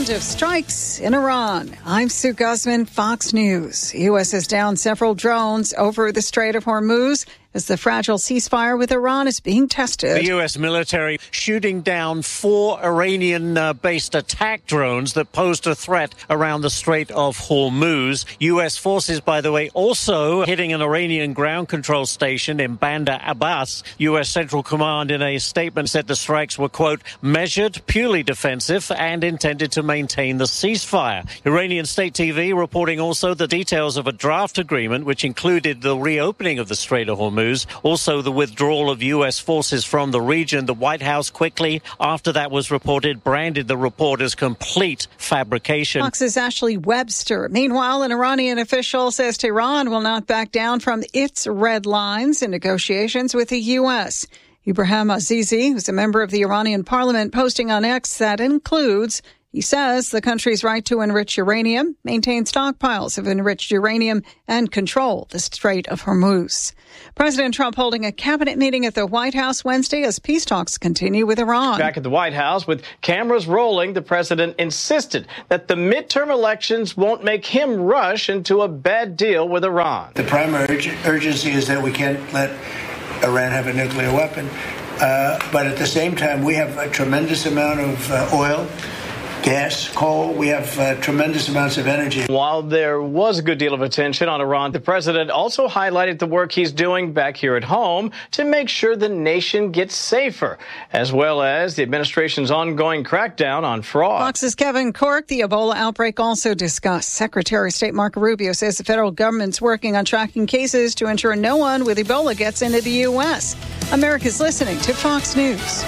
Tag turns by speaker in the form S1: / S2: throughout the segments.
S1: round of strikes in Iran. I'm Sue Guzman, Fox News. U.S. has downed several drones over the Strait of Hormuz as the fragile ceasefire with Iran is being tested.
S2: The U.S. military shooting down 4 Iranian-based attack drones that posed a threat around the Strait of Hormuz. U.S. forces, by the way, also hitting an Iranian ground control station in Bandar Abbas. U.S. Central Command in a statement said the strikes were, quote, measured, purely defensive, and intended to maintain the ceasefire. Iranian state TV reporting also the details of a draft agreement which included the reopening of the Strait of Hormuz. Also, the withdrawal of U.S. forces from the region. The White House quickly, after that was reported, branded the report as complete fabrication.
S1: Fox's Ashley Webster. Meanwhile, an Iranian official says Tehran will not back down from its red lines in negotiations with the U.S. Ibrahim Azizi, who's a member of the Iranian parliament, posting on X that includes, he says, the country's right to enrich uranium, maintain stockpiles of enriched uranium, and control the Strait of Hormuz. President Trump holding a cabinet meeting at the White House Wednesday as peace talks continue with Iran.
S3: Back at the White House, with cameras rolling, the president insisted that the midterm elections won't make him rush into a bad deal with Iran.
S4: The primary urgency is that we can't let Iran have a nuclear weapon. But at the same time, we have a tremendous amount of oil, gas, coal. We have tremendous amounts of energy.
S3: While there was a good deal of attention on Iran, the president also highlighted the work he's doing back here at home to make sure the nation gets safer, as well as the administration's ongoing crackdown on fraud.
S1: Fox's Kevin Corke, the Ebola outbreak also discussed. Secretary of State Marco Rubio says the federal government's working on tracking cases to ensure no one with Ebola gets into the U.S. America's listening to Fox News.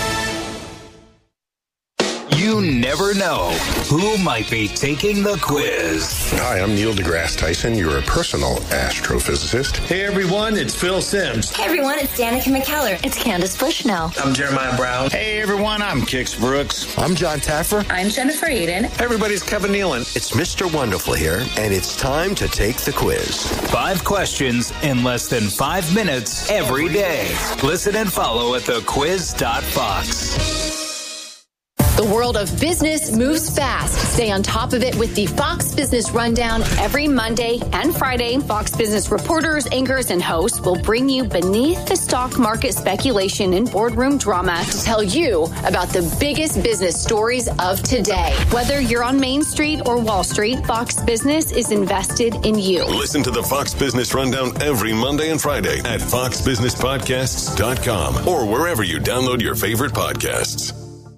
S5: You never know who might be taking the quiz.
S6: Hi, I'm Neil deGrasse Tyson, your personal astrophysicist.
S7: Hey everyone, it's Phil Simms.
S8: Hey everyone, it's Danica McKellar. It's Candace Bushnell.
S7: I'm Jeremiah Brown.
S9: Hey everyone, I'm Kix Brooks.
S10: I'm John Taffer.
S8: I'm Jennifer Aiden.
S11: Hey everybody's Kevin Nealon.
S12: It's Mr. Wonderful here, and it's time to take the quiz.
S5: 5 questions in less than 5 minutes every day. Listen and follow at thequiz.fox.
S13: The world of business moves fast. Stay on top of it with the Fox Business Rundown every Monday and Friday. Fox Business reporters, anchors, and hosts will bring you beneath the stock market speculation and boardroom drama to tell you about the biggest business stories of today. Whether you're on Main Street or Wall Street, Fox Business is invested in you.
S14: Listen to the Fox Business Rundown every Monday and Friday at foxbusinesspodcasts.com or wherever you download your favorite podcasts.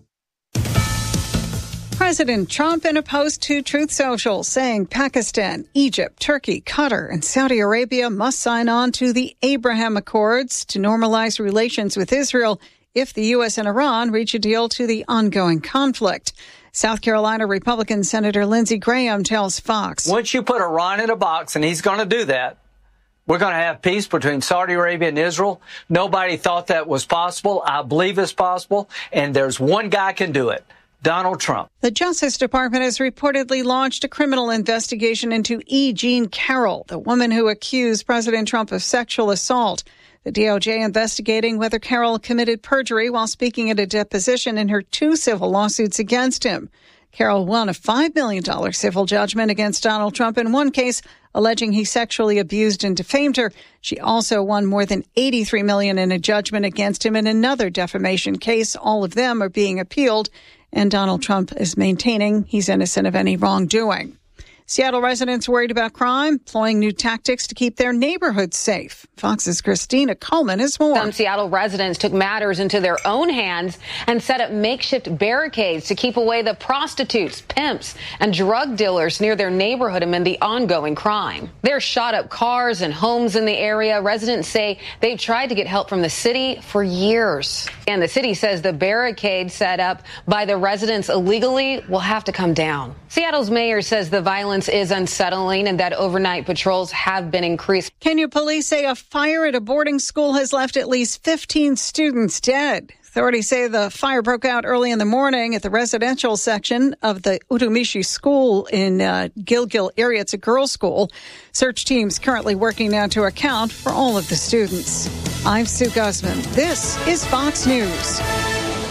S1: President Trump in a post to Truth Social saying Pakistan, Egypt, Turkey, Qatar, and Saudi Arabia must sign on to the Abraham Accords to normalize relations with Israel if the U.S. and Iran reach a deal to the ongoing conflict. South Carolina Republican Senator Lindsey Graham tells Fox.
S15: Once you put Iran in a box, and he's going to do that, we're going to have peace between Saudi Arabia and Israel. Nobody thought that was possible. I believe it's possible. And there's one guy can do it. Donald Trump.
S1: The Justice Department has reportedly launched a criminal investigation into E. Jean Carroll, the woman who accused President Trump of sexual assault. The DOJ investigating whether Carroll committed perjury while speaking at a deposition in her 2 civil lawsuits against him. Carroll won a $5 million civil judgment against Donald Trump in one case, alleging he sexually abused and defamed her. She also won more than $83 million in a judgment against him in another defamation case. All of them are being appealed. And Donald Trump is maintaining he's innocent of any wrongdoing. Seattle residents worried about crime, employing new tactics to keep their neighborhoods safe. Fox's Christina Coleman has more.
S16: Some Seattle residents took matters into their own hands and set up makeshift barricades to keep away the prostitutes, pimps, and drug dealers near their neighborhood amid the ongoing crime. There are shot up cars and homes in the area. Residents say they've tried to get help from the city for years. And the city says the barricade set up by the residents illegally will have to come down. Seattle's mayor says the violence is unsettling and that overnight patrols have been increased.
S1: Kenya police say a fire at a boarding school has left at least 15 students dead. Authorities say the fire broke out early in the morning at the residential section of the Utumishi School in Gilgil area. It's a girls' school. Search teams currently working now to account for all of the students. I'm Sue Guzman. This is Fox News.